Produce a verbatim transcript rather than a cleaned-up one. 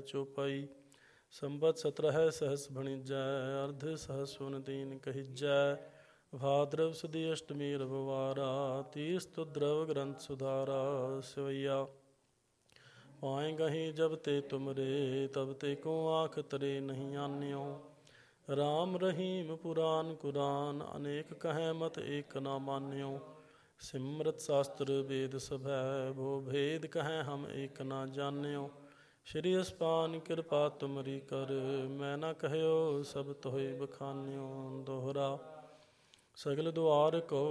ਚੌਪਾਈ। ਸੰਬਤ ਸਤਰਹਿ ਸਹਸ ਭਣੀਜੈ, ਅਰਧ ਸਹਸ ਉਨਤੀਨ ਕਹੀਜੈ। ਭਾਦਰਵ ਸੁਦੀ ਅਸ਼ਟਮੀ ਰਵਿਵਾਰਾ, ਤੀਸ ਤੁਦਰਵ ਗ੍ਰੰਥ ਸੁਧਾਰਾ। ਸਵਈਆ ਪਾਏ ਗਹੀ ਜਬ ਤੇ ਤੁਮਰੇ, ਤਬ ਤੇ ਕੋ ਆਖ ਤਰੇ ਨਹੀਂ ਆਨਿਓ। ਰਾਮ ਰਹੀਮ ਪੁਰਾਨ ਕੁਰਾਨ, ਅਨੇਕ ਕਹੈ ਮਤ ਏਕ ਨਾ ਮਾਨਿਓ। ਸਿਮਰਤ ਸ਼ਾਸਤਰ ਵੇਦ ਸਭੈ, ਭੋ ਭੇਦ ਕਹੈ ਹਮ ਏਕ ਨਾ ਜਾਨਿਓ। ਸ਼੍ਰੀ ਅਸਪਾਨ ਕਿਰਪਾ ਤੁਮਰੀ ਕਰ, ਮੈਂ ਨਾ ਕਹਿਓ ਸਭ ਤੋਹਿ ਬਖਾਨਿਓ। ਦੋਹਰਾ ਸਗਲ ਦੁਆਰ ਕੋ